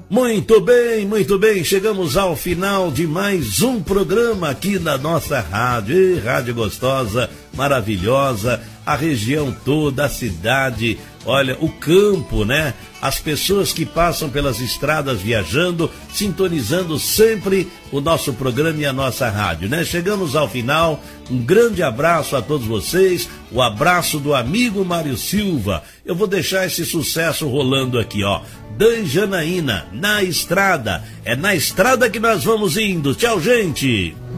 Muito bem, chegamos ao final de mais um programa aqui na nossa rádio, rádio gostosa, maravilhosa, a região toda, a cidade, olha, o campo, né? As pessoas que passam pelas estradas viajando, sintonizando sempre o nosso programa e a nossa rádio, né? Chegamos ao final, um grande abraço a todos vocês, o abraço do amigo Mário Silva. Eu vou deixar esse sucesso rolando aqui, ó. Dan Janaína, Na Estrada. É na estrada que nós vamos indo. Tchau, gente!